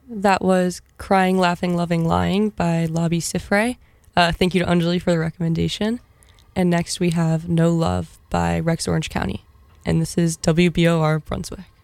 That was Crying, Laughing, Loving, Lying by Lobby Sifre. Thank you to Anjali for the recommendation. And next we have No Love by Rex Orange County. And this is WBOR Brunswick.